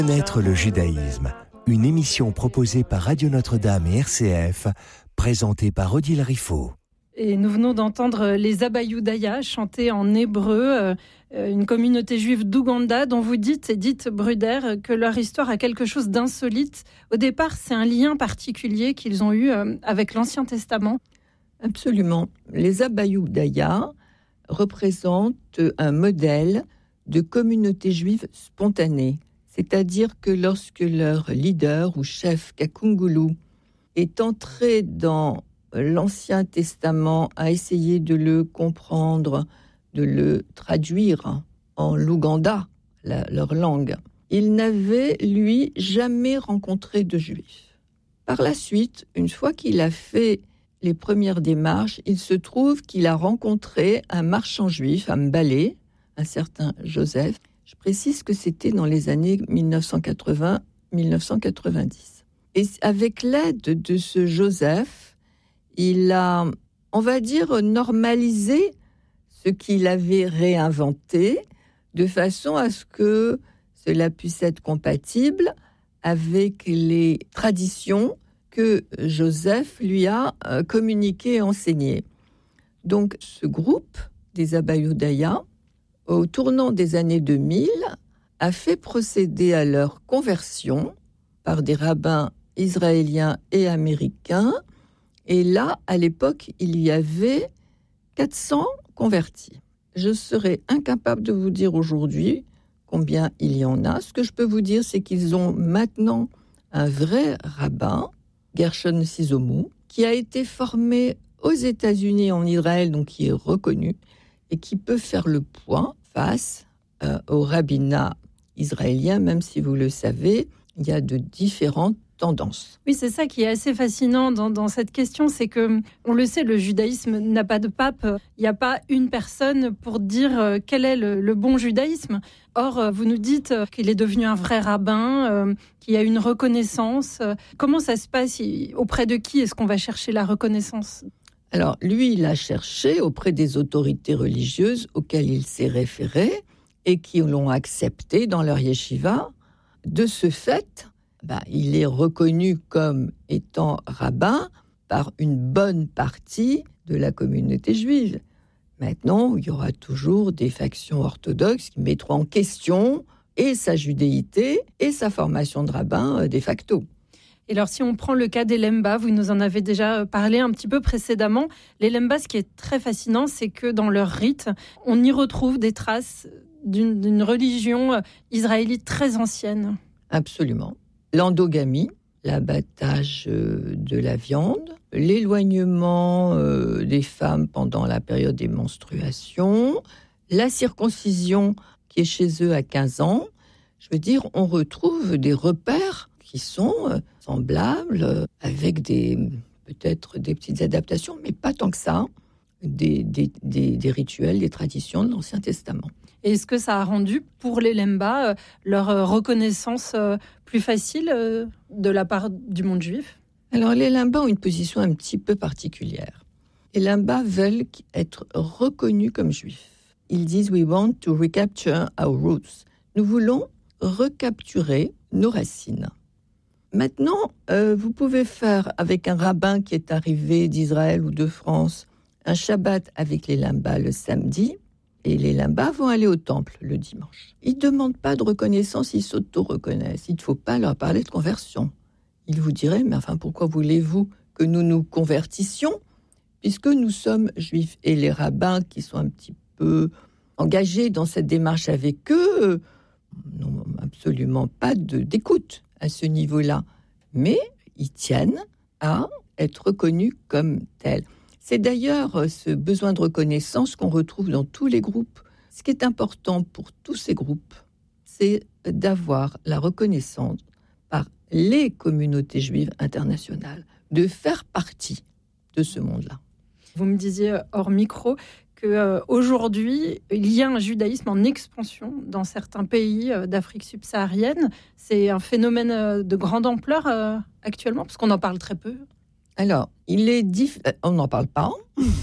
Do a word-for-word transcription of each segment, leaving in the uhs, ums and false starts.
Connaître le judaïsme, une émission proposée par Radio Notre-Dame et R C F, présentée par Odile Riffaut. Et nous venons d'entendre les Abayou-Daya chanter en hébreu, une communauté juive d'Ouganda dont vous dites, Edith Bruder, que leur histoire a quelque chose d'insolite. Au départ, c'est un lien particulier qu'ils ont eu avec l'Ancien Testament. Absolument. Les Abayou-Daya représentent un modèle de communauté juive spontanée. C'est-à-dire que lorsque leur leader ou chef, Kakungulu, est entré dans l'Ancien Testament, a essayé de le comprendre, de le traduire en l'Ouganda, la, leur langue, il n'avait, lui, jamais rencontré de juifs. Par la suite, une fois qu'il a fait les premières démarches, il se trouve qu'il a rencontré un marchand juif, un Mbalé, un certain Joseph. Je précise que c'était dans les années dix-neuf cent quatre-vingts dix-neuf cent quatre-vingt-dix. Et avec l'aide de ce Joseph, il a, on va dire, normalisé ce qu'il avait réinventé de façon à ce que cela puisse être compatible avec les traditions que Joseph lui a communiquées et enseignées. Donc, ce groupe des Abayou-Daya, au tournant des années deux mille, a fait procéder à leur conversion par des rabbins israéliens et américains. Et là, à l'époque, il y avait quatre cents convertis. Je serais incapable de vous dire aujourd'hui combien il y en a. Ce que je peux vous dire, c'est qu'ils ont maintenant un vrai rabbin, Gershon Sizomu, qui a été formé aux États-Unis et en Israël, donc qui est reconnu, et qui peut faire le point face euh, au rabbinat israélien, même si vous le savez, il y a de différentes tendances. Oui, c'est ça qui est assez fascinant dans, dans cette question, c'est que, on le sait, le judaïsme n'a pas de pape, il n'y a pas une personne pour dire euh, quel est le, le bon judaïsme. Or, euh, vous nous dites euh, qu'il est devenu un vrai rabbin, euh, qu'il y a une reconnaissance. Euh, comment ça se passe? il, Auprès de qui est-ce qu'on va chercher la reconnaissance? Alors, lui, il a cherché auprès des autorités religieuses auxquelles il s'est référé et qui l'ont accepté dans leur yeshiva. De ce fait, bah, il est reconnu comme étant rabbin par une bonne partie de la communauté juive. Maintenant, il y aura toujours des factions orthodoxes qui mettront en question et sa judéité et sa formation de rabbin de facto. Et alors, si on prend le cas des Lemba, vous nous en avez déjà parlé un petit peu précédemment. Les Lemba, ce qui est très fascinant, c'est que dans leur rite, on y retrouve des traces d'une, d'une religion israélite très ancienne. Absolument. L'endogamie, l'abattage de la viande, l'éloignement des femmes pendant la période des menstruations, la circoncision qui est chez eux à quinze ans. Je veux dire, on retrouve des repères qui sont semblables, avec des, peut-être des petites adaptations, mais pas tant que ça, des, des, des, des rituels, des traditions de l'Ancien Testament. Et est-ce que ça a rendu, pour les Lemba, euh, leur euh, reconnaissance euh, plus facile euh, de la part du monde juif? Alors, les Lemba ont une position un petit peu particulière. Les Lemba veulent être reconnus comme juifs. Ils disent « We want to recapture our roots ». Nous voulons recapturer nos racines. Maintenant, euh, vous pouvez faire avec un rabbin qui est arrivé d'Israël ou de France un Shabbat avec les Lemba le samedi, et les Lemba vont aller au temple le dimanche. Ils ne demandent pas de reconnaissance, ils s'auto-reconnaissent. Il ne faut pas leur parler de conversion. Ils vous diraient, mais enfin, pourquoi voulez-vous que nous nous convertissions, puisque nous sommes juifs? Et les rabbins qui sont un petit peu engagés dans cette démarche avec eux n'ont absolument pas de, d'écoute à ce niveau-là. Mais ils tiennent à être reconnus comme tels. C'est d'ailleurs ce besoin de reconnaissance qu'on retrouve dans tous les groupes. Ce qui est important pour tous ces groupes, c'est d'avoir la reconnaissance par les communautés juives internationales, de faire partie de ce monde-là. Vous me disiez hors micro qu'aujourd'hui, il y a un judaïsme en expansion dans certains pays d'Afrique subsaharienne. C'est un phénomène de grande ampleur actuellement, parce qu'on en parle très peu. Alors, il est diff... on n'en parle pas.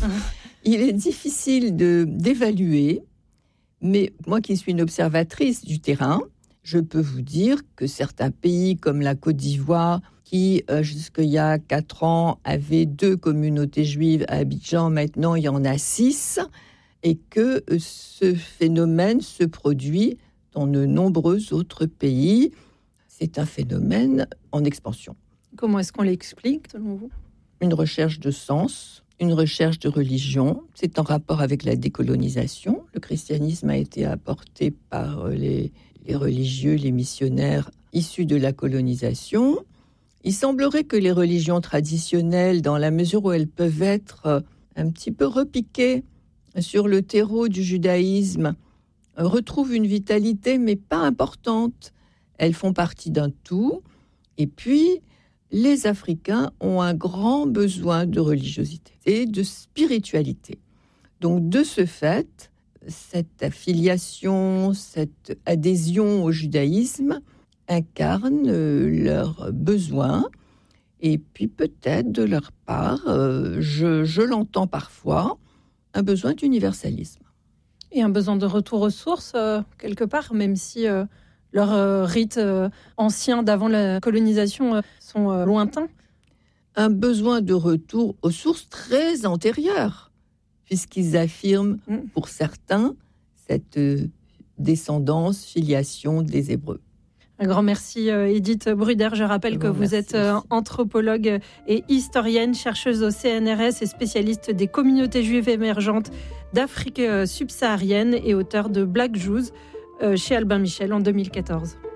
Il est difficile de, d'évaluer, mais moi qui suis une observatrice du terrain, Je peux vous dire que certains pays comme la Côte d'Ivoire, qui euh, jusqu'il y a quatre ans avait deux communautés juives à Abidjan, maintenant il y en a six, et que euh, ce phénomène se produit dans de nombreux autres pays. C'est un phénomène en expansion. Comment est-ce qu'on l'explique, selon vous ? Une recherche de sens, une recherche de religion. C'est en rapport avec la décolonisation. Le christianisme a été apporté par les, les religieux, les missionnaires issus de la colonisation. Il semblerait que les religions traditionnelles, dans la mesure où elles peuvent être un petit peu repiquées sur le terreau du judaïsme, retrouvent une vitalité, mais pas importante. Elles font partie d'un tout. Et puis, les Africains ont un grand besoin de religiosité et de spiritualité. Donc, de ce fait, cette affiliation, cette adhésion au judaïsme incarne leurs besoins. Et puis, peut-être de leur part, je, je l'entends parfois, un besoin d'universalisme. Et un besoin de retour aux sources, euh, quelque part, même si... Euh... Leurs euh, rites euh, anciens d'avant la colonisation euh, sont euh, lointains. Un besoin de retour aux sources très antérieures, puisqu'ils affirment, mm. pour certains, cette euh, descendance, filiation des Hébreux. Un grand merci, euh, Edith Bruder. Je rappelle que vous êtes euh, anthropologue et historienne, chercheuse au C N R S et spécialiste des communautés juives émergentes d'Afrique euh, subsaharienne et auteure de Black Jews, chez Albin Michel en deux mille quatorze.